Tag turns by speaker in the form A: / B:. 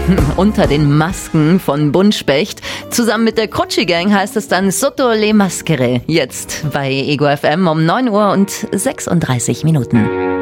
A: Unter den Masken von Buntspecht. Zusammen mit der Crucci Gang heißt es dann Sotto le Maschere. Jetzt bei Ego FM um 9 Uhr und 36 Minuten.